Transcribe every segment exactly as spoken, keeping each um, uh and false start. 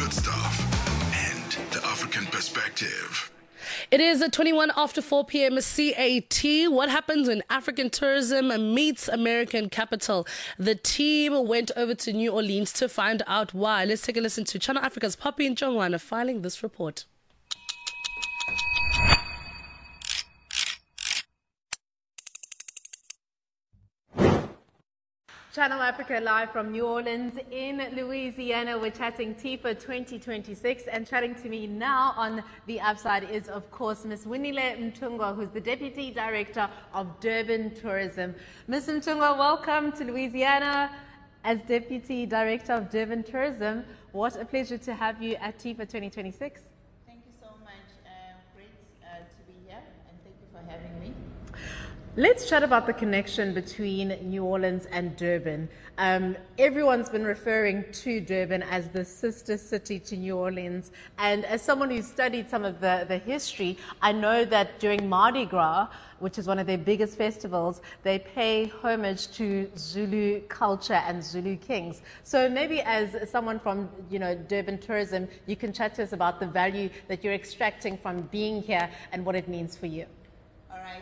good stuff, and the African perspective. It is at twenty-one after four p.m. C A T. What happens when African tourism meets American capital? The team went over to New Orleans to find out why. Let's take a listen to Channel Africa's Poppy Njongwana filing this report. Channel Africa live from New Orleans in Louisiana. We're chatting TIFA twenty twenty-six, and chatting to me now on the upside is, of course, Miss Winile Mtungwa, who's the Deputy Director of Durban Tourism. Miss Mtungwa, welcome to Louisiana as Deputy Director of Durban Tourism. What a pleasure to have you at TIFA twenty twenty-six. Thank you so much. Uh, great uh, to be here, and thank you for having me. Let's chat about the connection between New Orleans and Durban. Um, everyone's been referring to Durban as the sister city to New Orleans. And as someone who's studied some of the, the history, I know that during Mardi Gras, which is one of their biggest festivals, they pay homage to Zulu culture and Zulu kings. So maybe as someone from, you know, Durban Tourism, you can chat to us about the value that you're extracting from being here and what it means for you. All right.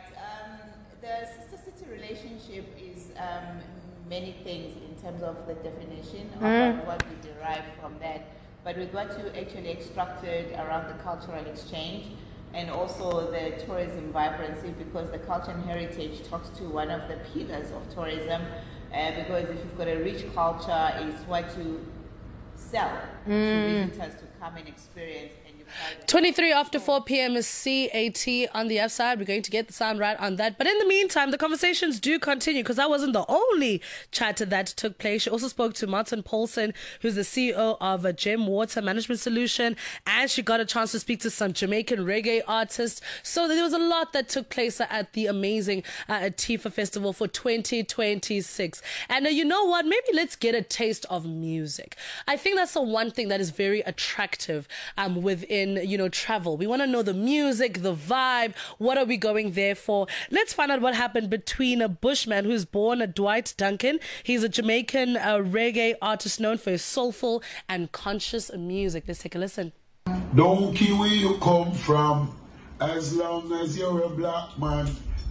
The sister-city relationship is um, many things in terms of the definition of mm. what we derive from that. But with what you actually extracted around the cultural exchange and also the tourism vibrancy, because the culture and heritage talks to one of the pillars of tourism, uh, because if you've got a rich culture, it's what you sell mm. to visitors to come and experience. twenty-three after four p.m. is C A T on the upside. We're going to get the sound right on that. But in the meantime, the conversations do continue, because that wasn't the only chat that took place. She also spoke to Martin Paulson, who's the C E O of a Gem Water Management Solution, and she got a chance to speak to some Jamaican reggae artists. So there was a lot that took place at the amazing uh, TIFA Festival for twenty twenty-six. And uh, you know what? Maybe let's get a taste of music. I think that's the one thing that is very attractive um, within In, you know, travel. We want to know the music, the vibe. What are we going there for? Let's find out what happened between a Bushman, who's born Dwight Duncan. He's a Jamaican uh, reggae artist known for his soulful and conscious music. Let's take a listen. Don't care where you come from, as long as you're a black man.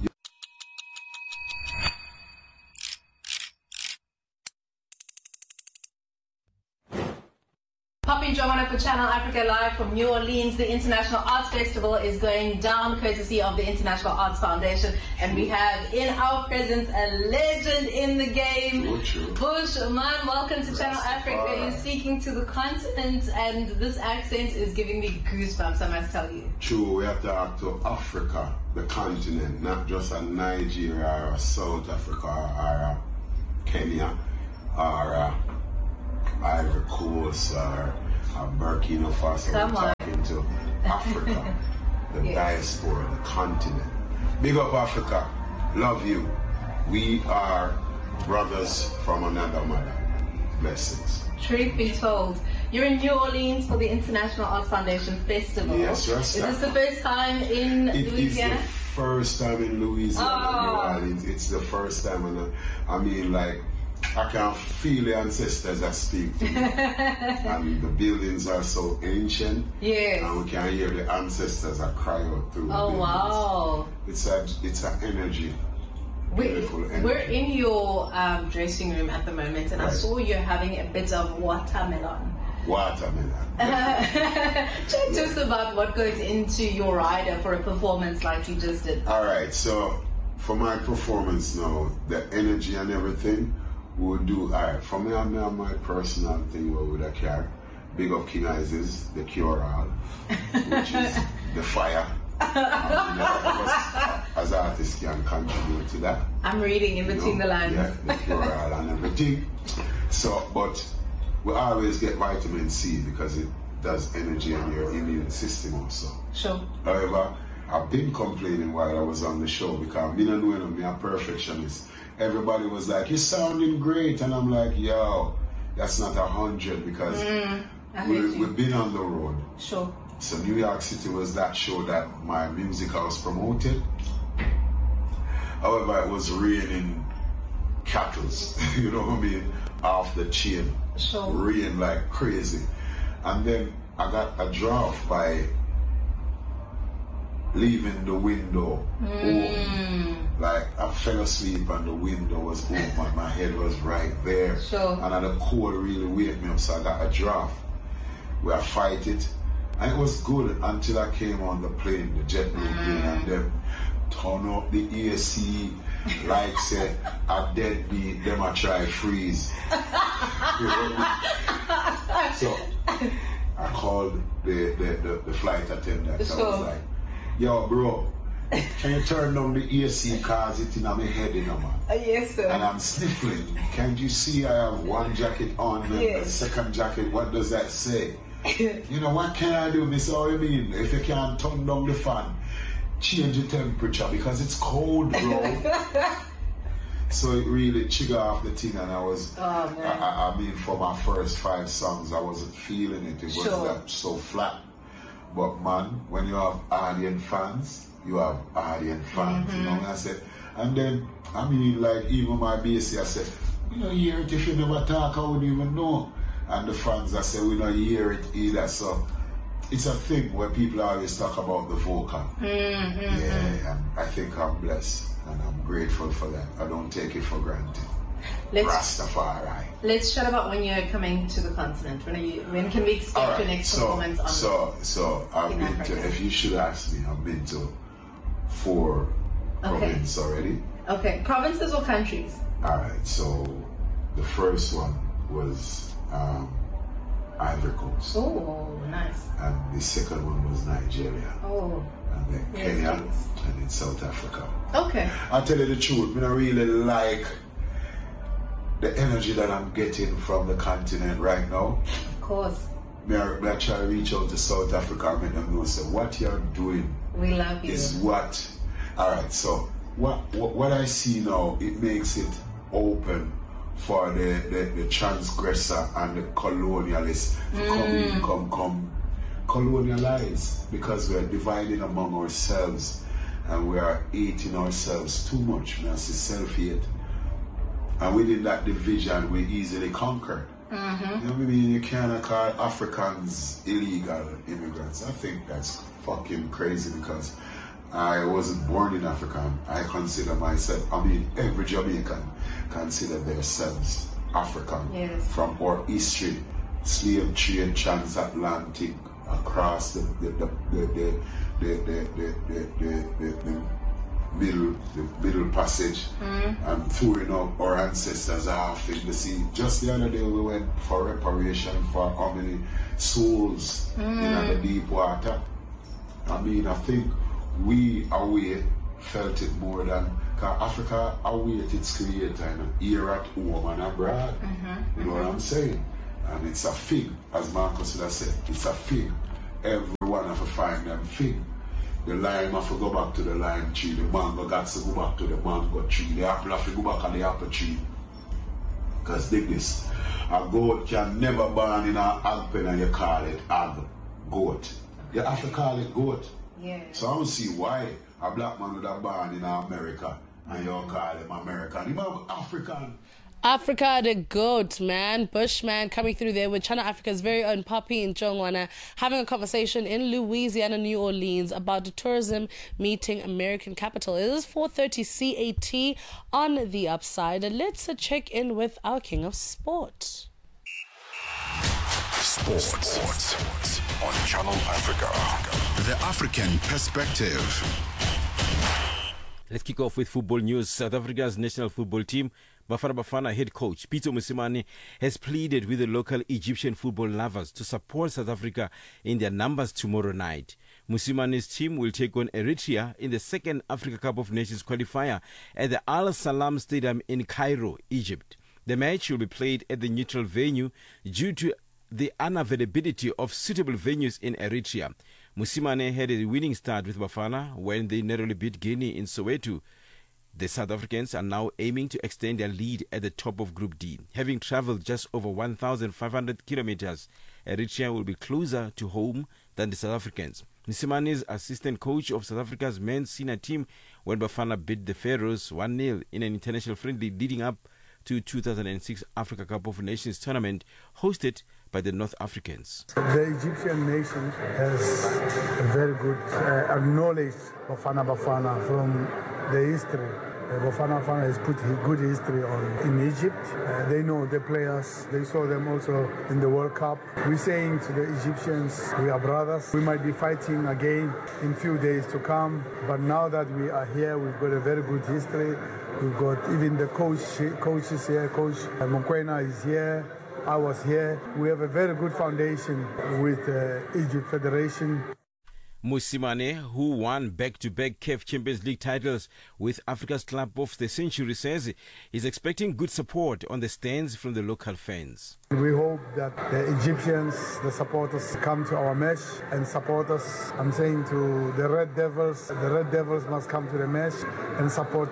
Poppy Njongwana for Channel Africa live from New Orleans. The International Arts Festival is going down courtesy of the International Arts Foundation, and we have in our presence a legend in the game. Bush, man, welcome to Channel Africa. You're speaking to the continent, and this accent is giving me goosebumps, I must tell you. True, we have to talk to Africa, the continent, not just a Nigeria or South Africa or a Kenya or a Ivory Coast or a Burkina Faso. Come We're on. talking to Africa, the Yes. diaspora, the continent. Big up Africa, love you. We are brothers from another mother. Blessings. Truth be told, you're in New Orleans for the International Arts Foundation Festival. Yes, yes. Is this the first time in It Louisiana? is the first time in Louisiana. Oh. New Orleans. It's the first time, and I mean, like, I can feel the ancestors that speak to me. And the buildings are so ancient. Yes. And we can hear the ancestors that cry out through the Oh, buildings. wow. It's a, it's an energy. Beautiful We're, energy. we're in your um, dressing room at the moment, and I Right. saw you're having a bit of watermelon. Watermelon. Chat to us about what goes into your rider for a performance like you just did. All right, so for my performance now, the energy and everything, we'll do, all right, for me, I'm on my personal thing where with a car. Big up King Isis, the cure all, which is the fire. Um, you know, of course, as artists can contribute to that. I'm reading in you between know, the lines. Yeah, the cure all and everything. So, but we always get vitamin C because it does energy on your immune system also. Sure. However, I've been complaining while I was on the show because me don't know me a perfectionist. Everybody was like, "You're sounding great," and I'm like, "Yo, that's not a hundred because Mm, I we, heard you. we've been on the road." Sure. So New York City was that show that my music house promoted. However, it was raining cattles, you know what I mean, off the chain. Sure. Rain like crazy. And then I got a draft by leaving the window mm. open. Like I fell asleep and the window was open, my head was right there. Sure. And the cold really waked me up, so I got a draft where I fight it. And it was good until I came on the plane, the jet plane, mm. and them turn up the A C like say a deadbeat, them I try freeze. So I called the, the, the, the flight attendant. Sure. I was like, yo, bro, can you turn down the A C cause it's in my head, you know, man? Uh, yes, sir. And I'm sniffling. Can't you see I have one jacket on and yes. the second jacket? What does that say? You know, what can I do, miss? All you mean? If you can't turn down the fan, change the temperature because it's cold, bro. So it really triggered off the thing, and I was, oh, man. I, I mean, for my first five songs, I wasn't feeling it. It was sure. that so flat. But man, when you have audience fans, you have audience fans, mm-hmm. you know what I said? And then, I mean, like, even my bass, I said, we don't hear it if you never talk, I wouldn't even know. And the fans, I said, we don't hear it either. So it's a thing where people always talk about the vocal. Mm-hmm. Yeah, and I think I'm blessed, and I'm grateful for that. I don't take it for granted. Let's, Rastafari. Let's chat about when you're coming to the continent. When are you? When can we expect right. your next so, performance on? So, so I've been Africa. to. If you should ask me, I've been to four okay. provinces already. Okay, provinces or countries? All right. So the first one was um, Ivory Coast. Oh, nice. And the second one was Nigeria. Oh. And then yes, Kenya, please. and then South Africa. Okay. I'll tell you the truth. I don't really like the energy that I'm getting from the continent right now. Of course. Me I, me I try to reach out to South Africa and make them know, so what you're doing we love you. is what. Alright, so what, what what I see now, it makes it open for the, the, the transgressor and the colonialist to mm. come in, come, come colonialize, because we're dividing among ourselves and we are eating ourselves too much. Now, see self-hate. And within that division, we easily conquered. Mm-hmm. You know what I mean? You cannot call Africans illegal immigrants. I think that's fucking crazy, because I wasn't born in Africa. I consider myself, I mean, every Jamaican consider themselves African. Yes. From our history, slave trade, transatlantic, across the the the the the the the, the, the, the, the middle the middle passage, mm. and touring up our ancestors off in the sea. Just the other day we went for reparation for how many souls mm. in the deep water. I mean, I think we away felt it more than, because Africa await its creator, you know, here at home and abroad. Mm-hmm. You know mm-hmm. what I'm saying? And it's a fig, as Marcus would have said, it's a fig. Everyone have to find them fig. The lime have to go back to the lime tree, the mango got to go back to the mango tree, the apple have to go back to the apple tree. Because dig this, a goat can never born in an ag pen and you call it ag goat. You have to call it goat. Yeah. So I don't see why a black man would have born in America and you call him American. He might be African. Africa the goat, man. Bushman coming through there with Channel Africa's very own Poppy and Jongwana having a conversation in Louisiana, New Orleans about the tourism meeting American capital. It is four thirty C A T on the upside. Let's uh, check in with our king of sport. Sports. Sports on Channel Africa. The African Perspective. Let's kick off with football news. South Africa's national football team, Bafana Bafana head coach Pitso Mosimane has pleaded with the local Egyptian football lovers to support South Africa in their numbers tomorrow night. Musimane's team will take on Eritrea in the second Africa Cup of Nations qualifier at the Al Salam Stadium in Cairo, Egypt. The match will be played at the neutral venue due to the unavailability of suitable venues in Eritrea. Mosimane had a winning start with Bafana when they narrowly beat Guinea in Soweto. The South Africans are now aiming to extend their lead at the top of Group D. Having travelled just over one thousand five hundred kilometers, Eritrea will be closer to home than the South Africans. Mosimane, assistant coach of South Africa's men's senior team, when Bafana beat the Pharaohs one nil in an international friendly leading up to two thousand six Africa Cup of Nations tournament hosted by the North Africans. The Egyptian nation has a very good uh, knowledge of Bafana Bafana from the history. Uh, Bafana Bafana has put good history on in Egypt. Uh, they know the players. They saw them also in the World Cup. We're saying to the Egyptians, we are brothers. We might be fighting again in few days to come. But now that we are here, we've got a very good history. We've got even the coach, coach is here. Coach Mokwena is here. I was here. We have a very good foundation with uh, Egypt Federation. Mosimane, who won back-to-back C A F Champions League titles with Africa's Club of the Century, says he's expecting good support on the stands from the local fans. We hope that the Egyptians, the supporters, come to our match and support us. I'm saying to the Red Devils, the Red Devils must come to the match and support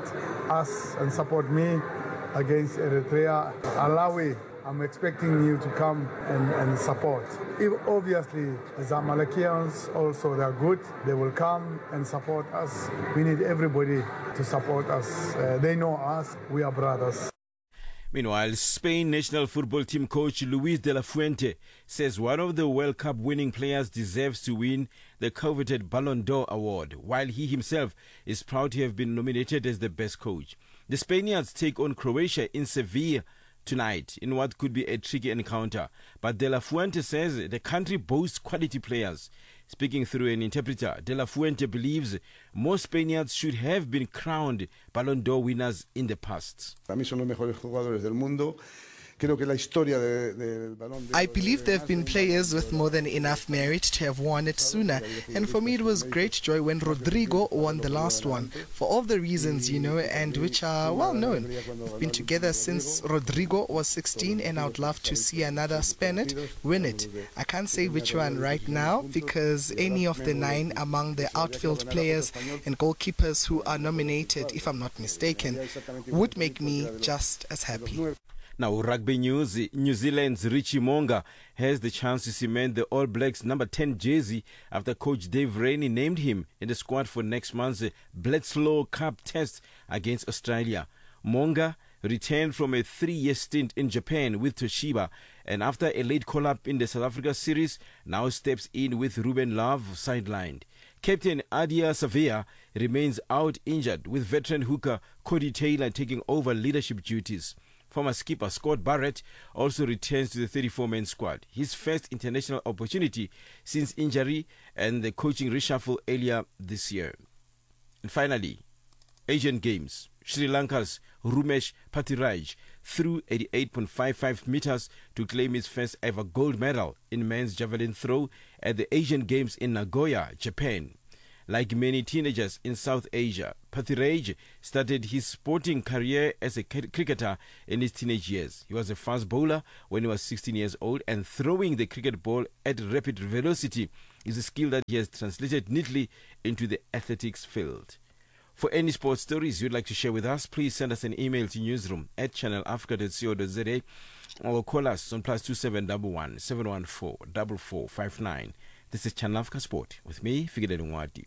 us and support me against Eritrea. Alawi, I'm expecting you to come and, and support. If obviously, the Zamalekians also, they're good. They will come and support us. We need everybody to support us. Uh, they know us. We are brothers. Meanwhile, Spain national football team coach Luis de la Fuente says one of the World Cup winning players deserves to win the coveted Ballon d'Or award, while he himself is proud to have been nominated as the best coach. The Spaniards take on Croatia in Sevilla tonight in what could be a tricky encounter, but De La Fuente says the country boasts quality players. Speaking through an interpreter, De La Fuente believes more Spaniards should have been crowned Ballon d'Or winners in the past. Para mí son los mejores jugadores del mundo. Creo que la historia de, de Balón de Oro. I believe there have been players with more than enough merit to have won it sooner, and for me it was great joy when Rodrigo won the last one, for all the reasons, you know, and which are well known. We've been together since Rodrigo was sixteen, and I would love to see another Spaniard win it. I can't say which one right now, because any of the nine among the outfield players and goalkeepers who are nominated, if I'm not mistaken, would make me just as happy. Now, rugby news. New Zealand's Richie Mo'unga has the chance to cement the All Blacks number ten jersey after coach Dave Rennie named him in the squad for next month's Bledisloe Cup test against Australia. Mo'unga returned from a three-year stint in Japan with Toshiba, and after a late call-up in the South Africa series, now steps in with Ruben Love sidelined. Captain Adia Savea remains out injured, with veteran hooker Cody Taylor taking over leadership duties. Former skipper Scott Barrett also returns to the thirty-four man squad, his first international opportunity since injury and the coaching reshuffle earlier this year. And finally, Asian Games. Sri Lanka's Rumesh Patiraj threw eighty-eight point five five meters to claim his first ever gold medal in men's javelin throw at the Asian Games in Nagoya, Japan. Like many teenagers in South Asia, Patiraj started his sporting career as a cricketer in his teenage years. He was a fast bowler when he was sixteen years old, and throwing the cricket ball at rapid velocity is a skill that he has translated neatly into the athletics field. For any sports stories you'd like to share with us, please send us an email to newsroom at channel africa dot co dot za or call us on plus two seven one one, seven one four, four four five nine. This is Channel Africa Sport with me, Figile Nwadi.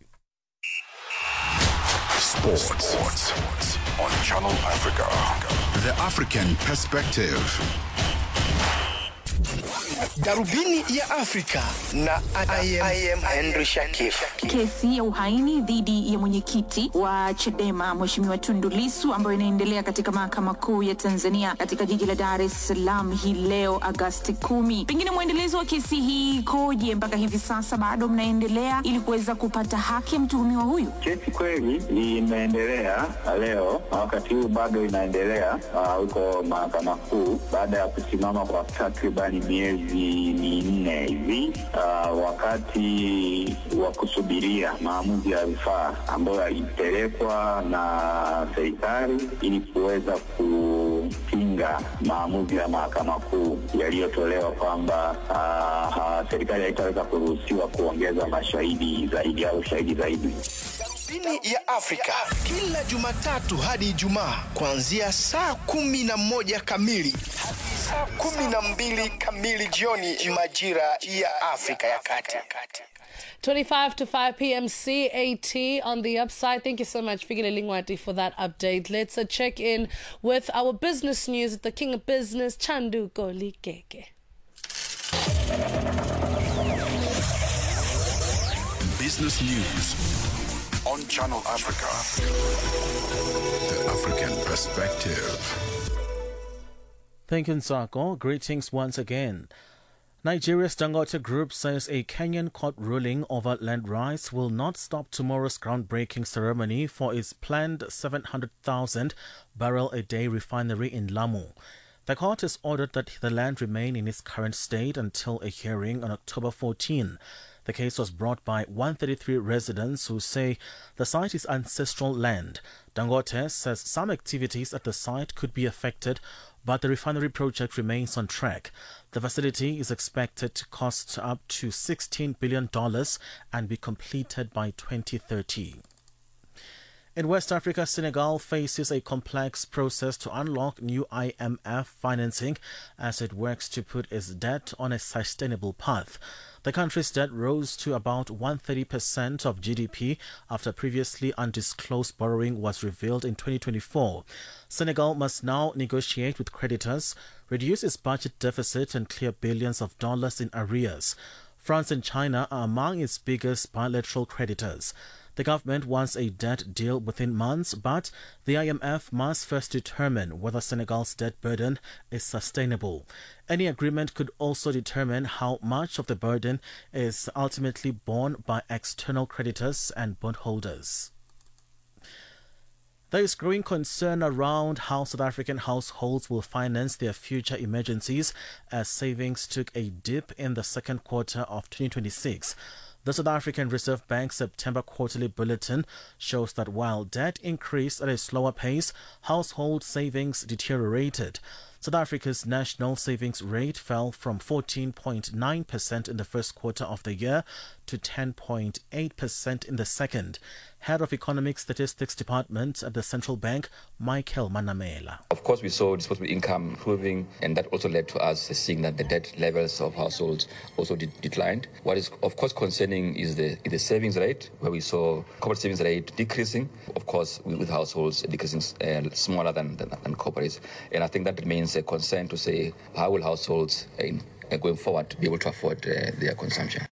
Sports. Sports on Channel Africa. The African Perspective. Darubini ya Afrika na I am, I am Henry Shakif. Kesi ya uhaini dhidi ya mwenyekiti wa Chadema Mheshimiwa Tundu Lissu ambayo inaendelea katika mahakama kuu ya Tanzania katika jiji la Dar es Salaam hii leo Agosti kumi. Pengine mwendelezo wa kesi hii koje mpaka hivi sasa bado mnaendelea ili kuweza kupata haki ya mtuhumiwa huyu? Kesi kweli inaendelea leo, wakati huu bado inaendelea huko uh, mahakama kuu baada ya kusimama kwa takribani miezi minne hivi uh, wakati wa kusubiria maamuzi ya rufaa ambayo yalipelekwa na serikali ili kuweza kupinga maamuzi ya mahakama kuu yaliyotolewa kwamba uh, serikali haitaweza kuruhusiwa kuongeza mashahidi zaidi au shahidi zaidi. Darubini ya Afrika kila Jumatatu hadi Ijumaa kuanzia saa kumi na moja kamili hadi saa kumi na mbili kamili jioni majira ya Afrika ya Kati. twenty-five to five p.m. C A T on the upside. Thank you so much, Figile Lingwati, for that update. Let's uh, check in with our business news at the King of Business, Chandu Kolikeke. Business News on Channel Africa. The African Perspective. Thank you, Nsako. Greetings once again. Nigeria's Dangote Group says a Kenyan court ruling over land rights will not stop tomorrow's groundbreaking ceremony for its planned seven hundred thousand barrel a day refinery in Lamu. The court has ordered that the land remain in its current state until a hearing on October fourteenth. The case was brought by one hundred thirty-three residents who say the site is ancestral land. Dangote says some activities at the site could be affected, but the refinery project remains on track. The facility is expected to cost up to sixteen billion dollars and be completed by twenty thirty. In West Africa, Senegal faces a complex process to unlock new I M F financing as it works to put its debt on a sustainable path. The country's debt rose to about one hundred thirty percent of G D P after previously undisclosed borrowing was revealed in twenty twenty-four. Senegal must now negotiate with creditors, reduce its budget deficit and clear billions of dollars in arrears. France and China are among its biggest bilateral creditors. The government wants a debt deal within months, but the I M F must first determine whether Senegal's debt burden is sustainable. Any agreement could also determine how much of the burden is ultimately borne by external creditors and bondholders. There is growing concern around how South African households will finance their future emergencies as savings took a dip in the second quarter of twenty twenty-six. The South African Reserve Bank September quarterly bulletin shows that while debt increased at a slower pace, household savings deteriorated. South Africa's national savings rate fell from fourteen point nine percent in the first quarter of the year to ten point eight percent in the second. Head of Economic Statistics Department at the Central Bank, Michael Manamela. Of course, we saw disposable income improving, and that also led to us seeing that the debt levels of households also de- declined. What is, of course, concerning is the, the savings rate, where we saw corporate savings rate decreasing, of course, with, with households decreasing uh, smaller than, than, than corporates. And I think that remains a concern to say, how will households uh, going forward be able to afford uh, their consumption?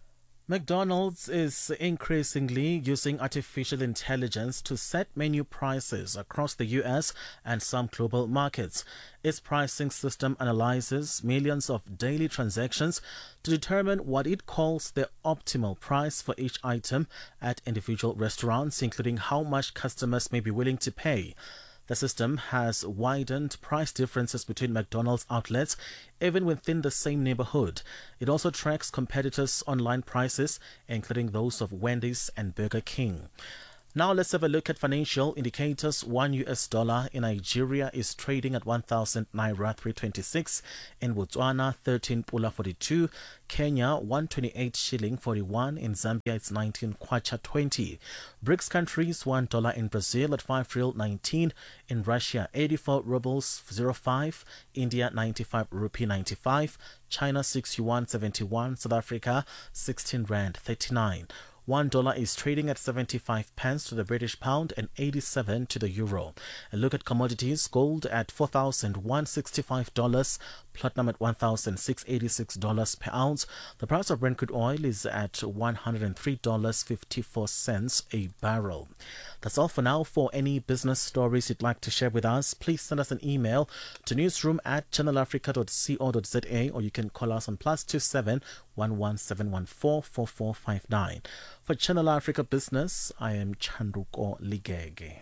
McDonald's is increasingly using artificial intelligence to set menu prices across the U S and some global markets. Its pricing system analyzes millions of daily transactions to determine what it calls the optimal price for each item at individual restaurants, including how much customers may be willing to pay. The system has widened price differences between McDonald's outlets, even within the same neighborhood. It also tracks competitors' online prices, including those of Wendy's and Burger King. Now let's have a look at financial indicators. One U S dollar in Nigeria is trading at one thousand naira three twenty-six. In Botswana, thirteen pula forty-two. Kenya, one twenty-eight shilling forty-one. In Zambia, it's nineteen kwacha twenty. BRICS countries, one dollar in Brazil at five real nineteen. In Russia, eighty-four rubles zero five. India, ninety-five rupee ninety-five. China, six yuan seventy-one. South Africa, sixteen rand thirty-nine. One dollar is trading at seventy-five pence to the British pound and eighty-seven to the euro. A look at commodities: gold at four thousand one hundred sixty-five dollars, platinum at one thousand six hundred eighty-six dollars per ounce. The price of Brent crude oil is at one hundred three dollars and fifty-four cents a barrel. That's all for now. For any business stories you'd like to share with us, please send us an email to newsroom at channel africa dot co dot za, or you can call us on plus two seven one one seven one four four four five nine. For Channel Africa Business, I am Chanduko Ligege.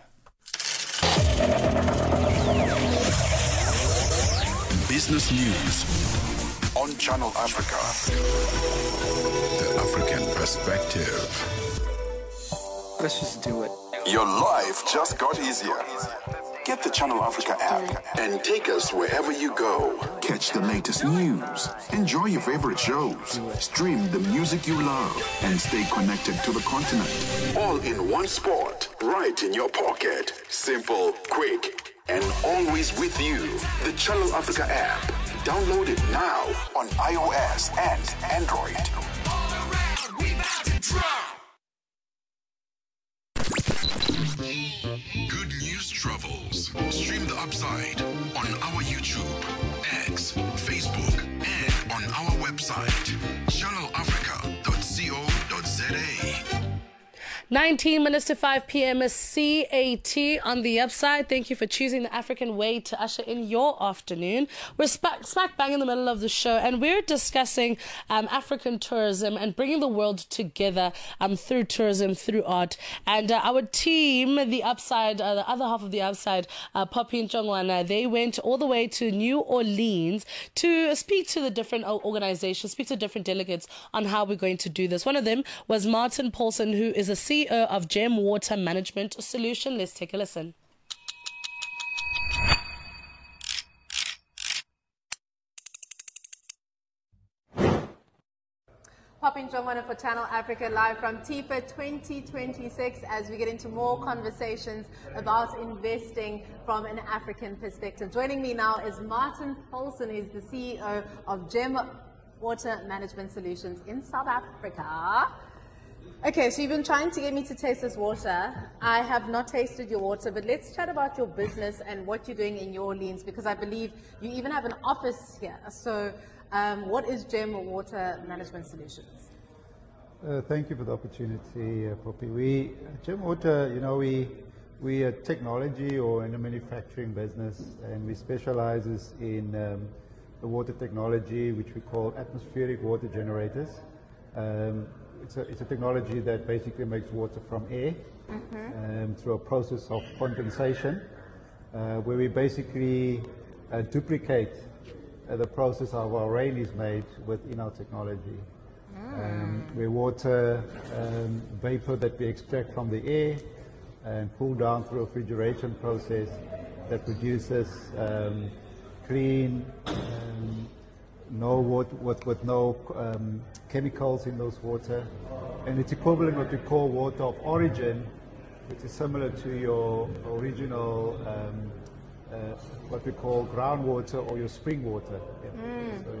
Business News on Channel Africa. The African Perspective. Let's just do it. Your life just got easier. Get the Channel Africa app and take us wherever you go. Catch the latest news, enjoy your favorite shows, stream the music you love, and stay connected to the continent. All in one spot, right in your pocket. Simple, quick, and always with you. The Channel Africa app. Download it now on iOS and Android. Good news travels. Stream the upside on our YouTube, X, Facebook, and on our website, channel africa dot co dot za. nineteen minutes to five p.m. is C A T on the upside. Thank you for choosing the African way to usher in your afternoon. We're smack, smack bang in the middle of the show, and we're discussing um, African tourism and bringing the world together um, through tourism, through art. And uh, our team, the upside, uh, the other half of the upside, uh, Poppy and Chongwana, they went all the way to New Orleans to speak to the different organizations, speak to different delegates on how we're going to do this. One of them was Martin Paulson, who is the C E O of Gem Water Management Solution. Let's take a listen. Popping Jongwana for Channel Africa, live from TIFA twenty twenty-six, as we get into more conversations about investing from an African perspective. Joining me now is Martin Paulson, who's the C E O of Gem Water Management Solutions in South Africa. Okay, so you've been trying to get me to taste this water. I have not tasted your water, but let's chat about your business and what you're doing in New Orleans, because I believe you even have an office here. So um, what is Gem Water Management Solutions? Uh, thank you for the opportunity, uh, Poppy. We, Gem Water, you know, we, we are technology or in a manufacturing business, and we specialize in um, the water technology, which we call atmospheric water generators. Um, It's a, it's a technology that basically makes water from air mm-hmm. um, through a process of condensation, uh, where we basically uh, duplicate uh, the process of how rain is made within our technology. Mm. Um, where water um, vapor that we extract from the air and cool down through a refrigeration process that produces um, clean, um, no water, with, with no um, chemicals in those water, and it's equivalent what we call water of origin, which is similar to your original um, uh, what we call groundwater or your spring water. Yeah. Mm. So,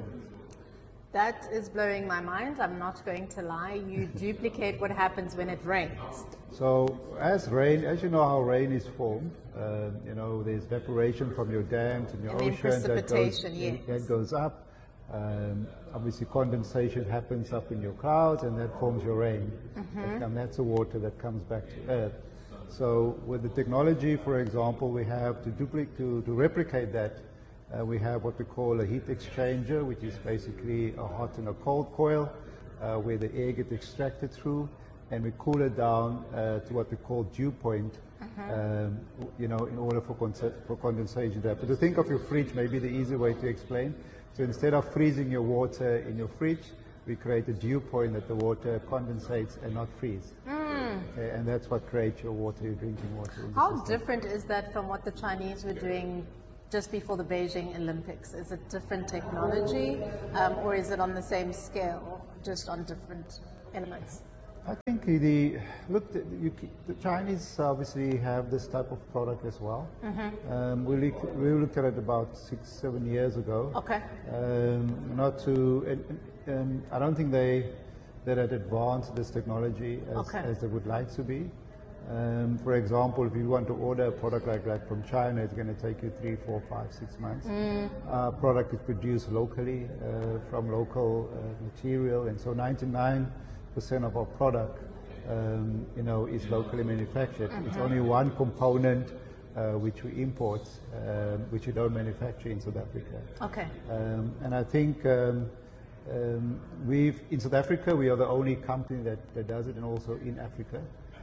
that is blowing my mind. I'm not going to lie. You duplicate what happens when it rains. So as rain, as you know how rain is formed, uh, you know, there's evaporation from your dams and your and ocean that goes, yes. that goes up. Um, obviously condensation happens up in your clouds, and that forms your rain. Mm-hmm. And that's the water that comes back to Earth. So with the technology, for example, we have to duplicate, to, to replicate that, uh, we have what we call a heat exchanger, which is basically a hot and a cold coil, uh, where the air gets extracted through, and we cool it down uh, to what we call dew point, mm-hmm. um, you know, in order for, for condensation to happen. To think of your fridge, maybe the easy way to explain. So instead of freezing your water in your fridge, we create a dew point that the water condensates and not freeze. Mm. Okay, and that's what creates your water, your drinking water. How different is that from what the Chinese were doing just before the Beijing Olympics? Is it different technology, um, or is it on the same scale, just on different elements? I think the look, the, you, the Chinese obviously have this type of product as well. Mm-hmm. um, we, look, we looked at it about six, seven years ago. Okay. Um, not to, and, and I don't think they that had advanced this technology as, okay. as they would like to be. Um, for example, if you want to order a product like that from China, it's going to take you three, four, five, six months. Mm. Our product is produced locally uh, from local uh, material, and so ninety-nine percent of our product, um, you know, is locally manufactured. Mm-hmm. It's only one component uh, which we import, um, which we don't manufacture in South Africa. Okay. Um, and I think um, um, we've in South Africa we are the only company that, that does it, and also in Africa.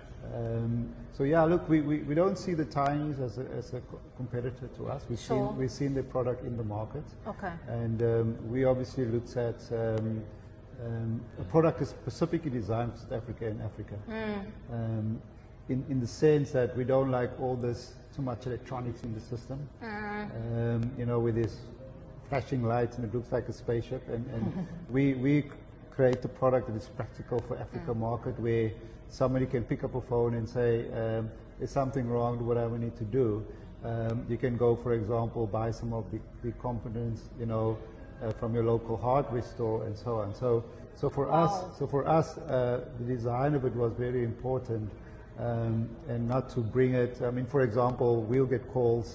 Um, so yeah, look, we, we, we don't see the Chinese as a, as a co competitor to us. We've sure. seen we've seen the product in the market. Okay. And um, we obviously looked at. Um, Um, a product is specifically designed for South Africa and Africa, mm. um, in, in the sense that we don't like all this, too much electronics in the system, mm. um, you know, with this flashing lights and it looks like a spaceship, and, and we, we create a product that is practical for Africa mm. market, where somebody can pick up a phone and say, um, there's something wrong with whatever we need to do. Um, you can go, for example, buy some of the, the components, you know, Uh, from your local hardware store and so on. So, so for wow. us, so for us, uh, the design of it was very important, um, and not to bring it. I mean, for example, we'll get calls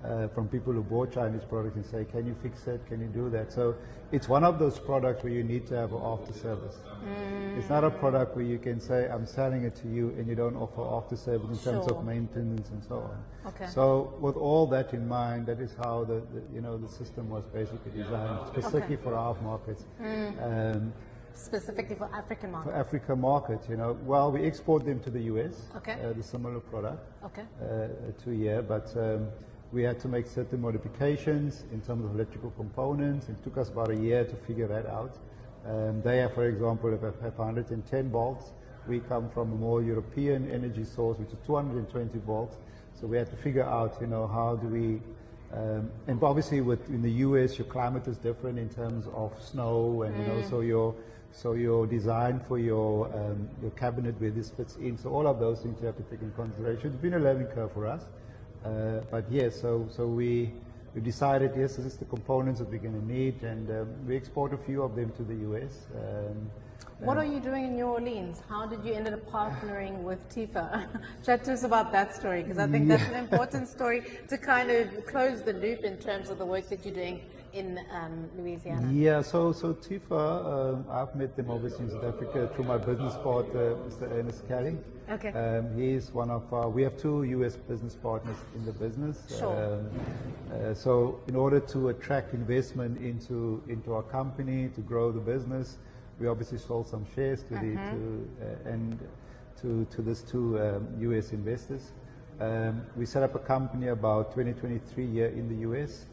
uh, from people who bought Chinese products and say, can you fix it, can you do that? So it's one of those products where you need to have an after service. Mm. It's not a product where you can say, I'm selling it to you and you don't offer after service in terms Sure. of maintenance and so on. Okay. So with all that in mind, that is how the, the you know the system was basically designed specifically Okay. for our markets. Mm. Um, Specifically for African market. for Africa market, you know, well, we export them to the U S, Okay. uh, the similar product, Okay. uh, to here, but um, we had to make certain modifications in terms of electrical components. It took us about a year to figure that out. Um, they have, for example, have, have one hundred ten volts. We come from a more European energy source, which is two hundred twenty volts. So we had to figure out, you know, how do we Um, and obviously, with in the U S, your climate is different in terms of snow, and you know, Mm. so your so your design for your um, your cabinet where this fits in. So all of those things you have to take in consideration. It's been a learning curve for us, uh, but yes, so so we we decided yes, this is the components that we're going to need, and um, we export a few of them to the U S. Um, What are you doing in New Orleans? How did you end up partnering with Tifa? Chat to us about that story, because I think that's an important story to kind of close the loop in terms of the work that you're doing in um, Louisiana. Yeah, so so Tifa, um, I've met them obviously in South Africa through my business partner, Mister Ernest Kelly. Okay. Um, he's one of our, we have two U S business partners in the business. Sure. Um, uh, so in order to attract investment into into our company, to grow the business, we obviously sold some shares to the Mhm. to uh, and to to this two um, U S investors. Um, we set up a company about twenty twenty-three here in the U S.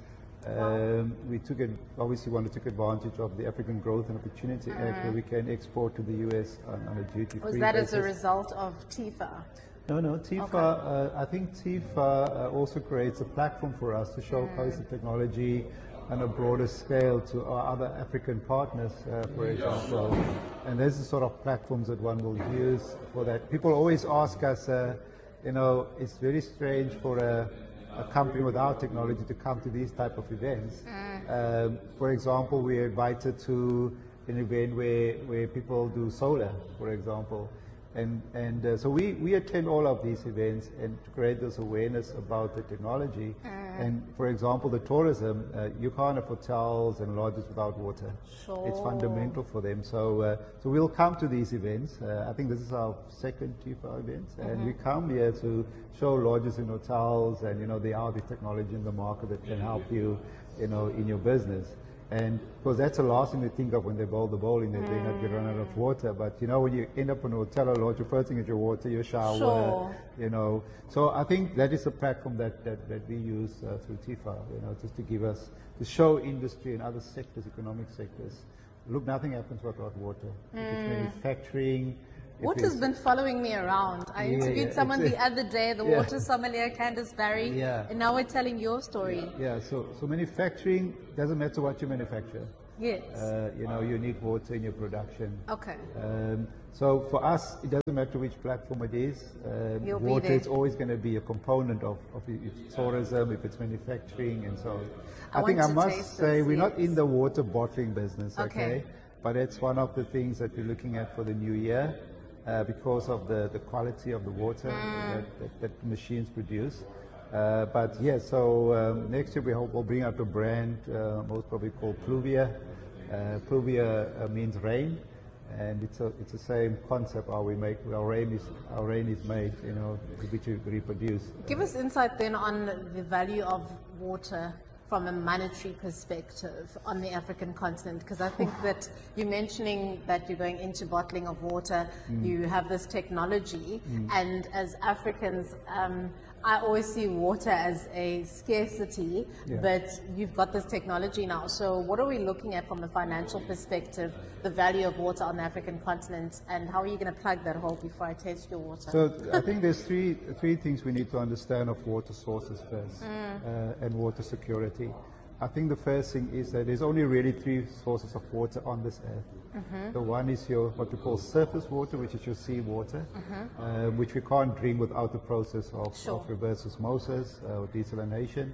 Um, we took it, obviously want to take advantage of the African Growth and Opportunity Act, Mhm. where we can export to the U S on, on a duty-free Was that basis. as a result of Tifa? No, no, Tifa, uh, I think Tifa uh, also creates a platform for us to showcase the technology on a broader scale to our other African partners, uh, for example. And there's the sort of platforms that one will use for that. People always ask us, uh, you know, it's very strange for a, a company without technology to come to these type of events. Um, for example, we're invited to an event where, where people do solar, for example. And, and uh, so we, we attend all of these events and to create this awareness about the technology. Mm. And for example, the tourism, uh, you can't have hotels and lodges without water. Sure. It's fundamental for them. So, uh, so we'll come to these events. Uh, I think this is our second Tifa event. And Mhm. we come here to show lodges and hotels, and you know, there are the technology in the market that can help you, you know, in your business. And because that's the last thing they think of when they bowl the bowling, that they not get run out of water. But you know, when you end up in a hotel or lodge, your first thing is your water, your shower, Sure. you know. So I think that is a platform that, that, that we use uh, through Tifa, you know, just to give us, to show industry and other sectors, economic sectors, look, nothing happens without water. If it's Mm. manufacturing. if Water's it's- been following me around. I Yeah, interviewed yeah, someone it's the a- other day, the yeah. water sommelier, Candice Barry, Yeah. and now we're telling your story. Yeah, so, so manufacturing, doesn't matter what you manufacture. Yes. Uh, you know, you need water in your production. Okay. Um, so for us, it doesn't matter which platform it is. Um, You'll be water there. is always going to be a component of, of if it's tourism, if it's manufacturing, and so on. I I, think want I to must taste say this, we're not yes. in the water bottling business, Okay. okay? But it's one of the things that we're looking at for the new year uh, because of the, the quality of the water Mm. that, that, that machines produce. Uh, but yeah, so um, next year we hope we'll bring out a brand, uh, most probably called Pluvia. Uh, Pluvia uh, means rain, and it's a, it's the same concept. How we make our rain is our rain is made, you know, which we reproduce. Give us insight then on the value of water from a monetary perspective on the African continent, because I think that you're mentioning that you're going into bottling of water, Mm. you have this technology, Mm. and as Africans, um, I always see water as a scarcity, Yeah. but you've got this technology now. So what are we looking at from a financial perspective, the value of water on the African continent, and how are you going to plug that hole before I taste your water? So I think there's three three things we need to understand of water sources first, Mm. uh, and water security. I think the first thing is that there's only really three sources of water on this earth. Mhm. The one is your what we call surface water, which is your sea water, Mhm. uh, which we can't drink without the process of, Sure. of reverse osmosis uh, or desalination.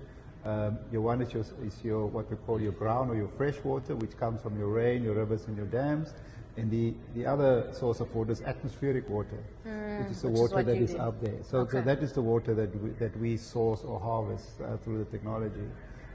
Um, your one is your, is your what we call your ground or your fresh water, which comes from your rain, your rivers, and your dams. And the, the other source of water is atmospheric water, Mm, which is the which is water what that you is do. up there. So, Okay. so that is the water that we, that we source or harvest uh, through the technology.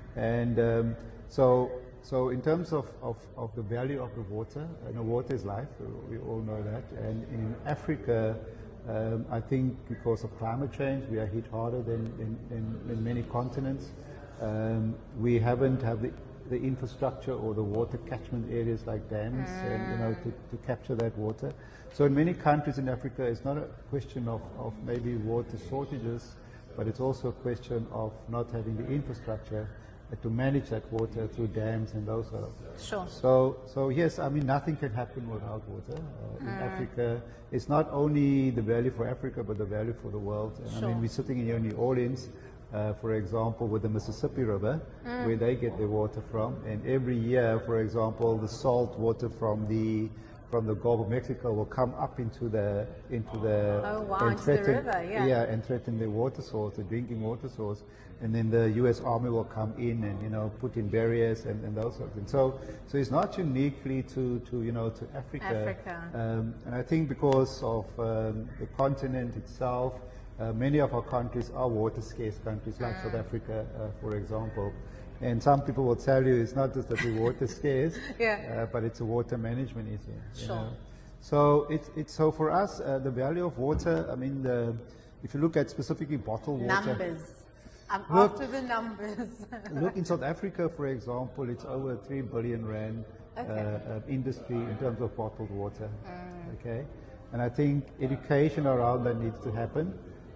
And um, so, so in terms of, of, of the value of the water, you know, water is life. We all know that. And in Africa, um, I think because of climate change, we are hit harder than in, in, in many continents. Um, we haven't have the, the infrastructure or the water catchment areas like dams, and, you know, to, to capture that water. So in many countries in Africa, it's not a question of, of maybe water shortages, but it's also a question of not having the infrastructure uh, to manage that water through dams and those sort of. Sure. So, so yes, I mean, nothing can happen without water uh, in Mm. Africa. It's not only the value for Africa, but the value for the world. And I Sure. mean, we're sitting here in New Orleans, uh, for example, with the Mississippi River, Mm. where they get their water from. And every year, for example, the salt water from the from the Gulf of Mexico will come up into the into the Oh, wow, and into the threaten, river, yeah. and threaten the water source, the drinking water source. And then the U S Army will come in and, you know, put in barriers and, and those sorts of things. So, so it's not uniquely to, to you know, to Africa. Africa. Um, and I think because of um, the continent itself, uh, many of our countries are water scarce countries, like Mm. South Africa, uh, for example. And some people will tell you it's not just that we're water scarce, Yeah. uh, but it's a water management issue. you Sure. know. So it's, it's so for us, uh, the value of water. I mean, the, if you look at specifically bottled water. Numbers. I'm Look- after the numbers. Look, in South Africa, for example, it's over three billion rand Okay. uh, uh, industry in terms of bottled water. Mm. Okay, and I think education around that needs to happen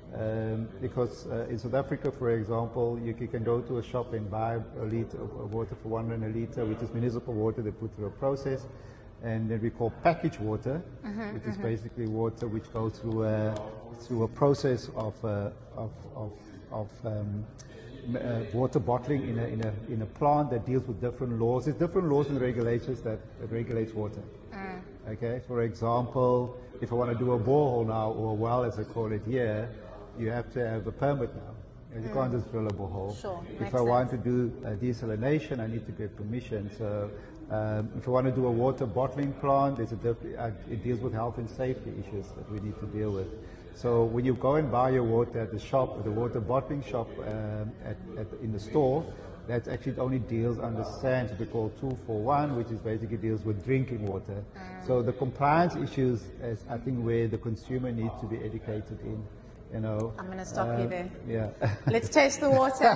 um, because uh, in South Africa, for example, you, c- can go to a shop and buy a liter of of water for one rand a liter, which is municipal water they put through a process, and then we call packaged water, Mhm, which is mhm. basically water which goes through a through a process of uh, of of, of um, m- uh, water bottling in a, in a in a plant that deals with different laws. There's different laws and regulations that, that regulates water. Mm. Okay, for example, if I want to do a borehole now, or a well as I call it here, you have to have a permit now. You Mm. can't just drill a borehole. Sure, If makes I want to sense. do uh, desalination, I need to get permission. So um, if I want to do a water bottling plant, there's a diff- uh, it deals with health and safety issues that we need to deal with. So when you go and buy your water at the shop, at the water bottling shop um, at, at, in the store, that actually only deals under SANS, we call two four one, which is basically deals with drinking water. So the compliance issues is, I think, where the consumer needs to be educated in. You know, I'm gonna stop you Uh, there. Yeah. Let's taste the water.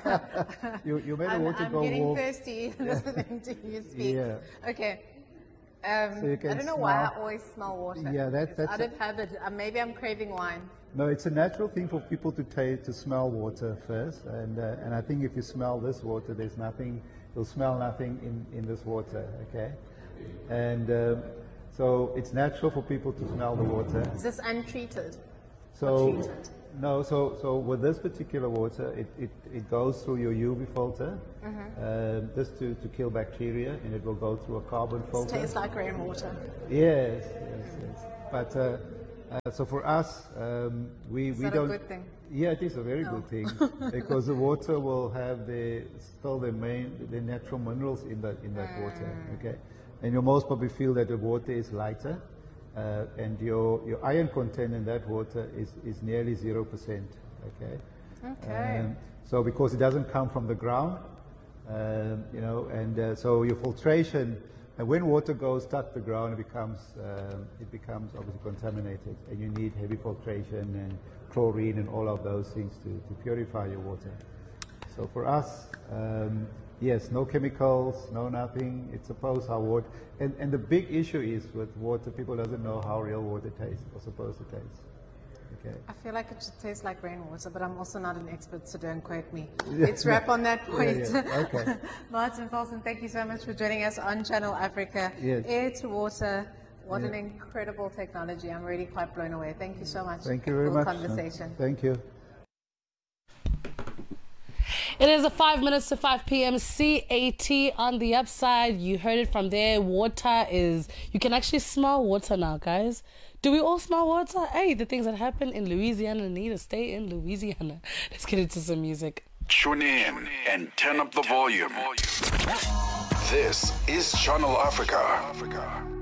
you, you made the I'm, water I'm go getting warm. thirsty listening to you speak. Yeah. Okay. Um, So you I can don't know why I smell- always smell water. Yeah, that- It's that's out a- of habit. Uh, maybe I'm craving wine. No, it's a natural thing for people to taste, to smell water first, and uh, and I think if you smell this water, there's nothing, you'll smell nothing in, in this water, okay? And um, so it's natural for people to smell the water. Is this untreated? So treated? no, so so with this particular water, it, it, it goes through your U V filter, Mhm. um, just to, to kill bacteria, and it will go through a carbon This filter. tastes like rainwater. Yes, yes, yes. But uh, uh, so for us, um, we Is we that a don't. good thing? Yeah, it is a very Oh. good thing because the water will have the still the main the natural minerals in that in that water. Mm. Okay, and you'll most probably feel that the water is lighter, uh, and your your iron content in that water is is nearly zero percent. Okay. Okay. Um, so because it doesn't come from the ground, um, you know, and uh, so your filtration, and when water goes touch the ground, it becomes um, it becomes obviously contaminated, and you need heavy filtration and chlorine and all of those things to, to purify your water. So for us, um, yes, no chemicals, no nothing. It's supposed how water, and, and the big issue is with water, people doesn't know how real water tastes or supposed to taste. Okay. I feel like it should taste like rainwater, but I'm also not an expert, so don't quote me. Yeah. Let's wrap on that Yeah, point. yeah. Okay. Martin Paulson, thank you so much for joining us on Channel Africa. Yes. Air to water. What Yeah. an incredible technology. I'm really quite blown away. Thank you so much Thank you very for the much. conversation. Thank you. It is a five minutes to five p.m. C A T on the upside. You heard it from there. Water is, you can actually smell water now, guys. Do we all smell water? Hey, the things that happen in Louisiana need to stay in Louisiana. Let's get into some music. Tune in and turn up the volume. This is Channel Africa.